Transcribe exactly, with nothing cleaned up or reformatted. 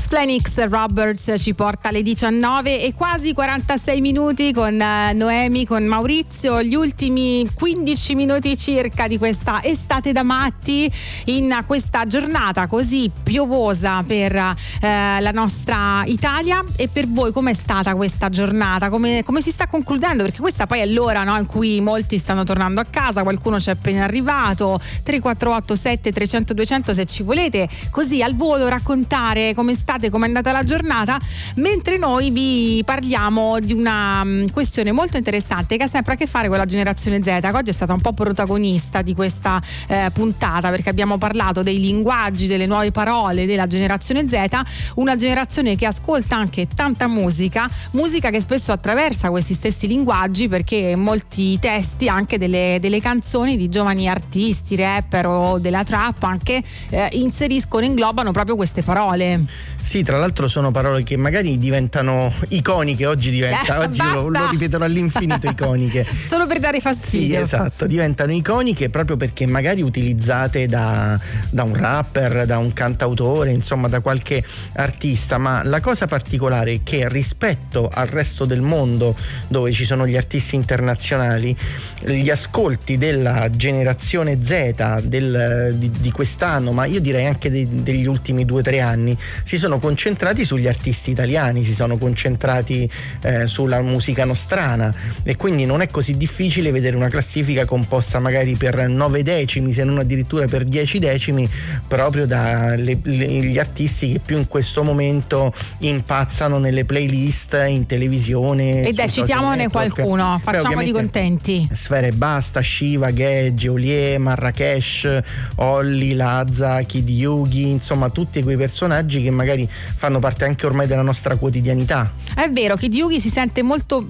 X Roberts ci porta alle diciannove e quasi quarantasei minuti con Noemi, con Maurizio, gli ultimi quindici minuti circa di questa estate da matti, in questa giornata così piovosa per eh, la nostra Italia. E per voi com'è stata questa giornata? Come, come si sta concludendo? Perché questa poi è l'ora, no, in cui molti stanno tornando a casa, qualcuno c'è appena arrivato. Tre quattro otto sette trecento duecento se ci volete così al volo raccontare come state, come è andata la giornata, mentre noi vi parliamo di una um, questione molto interessante che ha sempre a che fare con la generazione Z, che oggi è stata un po' protagonista di questa eh, puntata, perché abbiamo parlato dei linguaggi, delle nuove parole della generazione Z, una generazione che ascolta anche tanta musica, musica che spesso attraversa questi stessi linguaggi, perché molti testi anche delle, delle canzoni di giovani artisti, rapper o della trap anche eh, inseriscono, inglobano proprio queste parole. Sì, tra l'altro sono parole che magari diventano iconiche, oggi diventa, eh, oggi lo, lo ripeterò all'infinito, iconiche. Solo per dare fastidio. Sì, esatto, diventano iconiche proprio perché magari utilizzate da, da un rapper, da un cantautore, insomma da qualche artista, ma la cosa particolare è che rispetto al resto del mondo, dove ci sono gli artisti internazionali, gli ascolti della generazione Z del, di, di quest'anno, ma io direi anche de, degli ultimi due o tre anni, si sono concentrati sugli artisti italiani, si sono concentrati eh, sulla musica nostrana, e quindi non è così difficile vedere una classifica composta magari per nove decimi, se non addirittura per dieci decimi, proprio dagli artisti che più in questo momento impazzano nelle playlist in televisione. E dai, citiamone qualcuno, facciamoli contenti. Sfera Ebbasta, Shiva, Gage, Olie, Marrakesh, Olli, Lazza, Kid Yugi, insomma tutti quei personaggi che magari fanno parte anche ormai della nostra quotidianità. È vero, Kid Yugi si sente molto